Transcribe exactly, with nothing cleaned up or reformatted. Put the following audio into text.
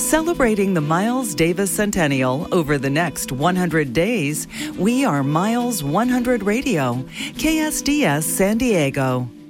Celebrating the Miles Davis Centennial over the next one hundred days, we are Miles one hundred Radio, K S D S San Diego.